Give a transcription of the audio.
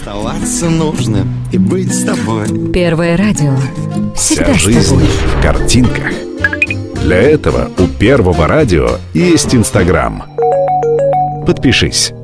Оставаться нужно и быть с тобой. Первое радио. Всегда Вся жизнь с тобой. в картинках. Для этого у Первого радио есть Инстаграм. Подпишись.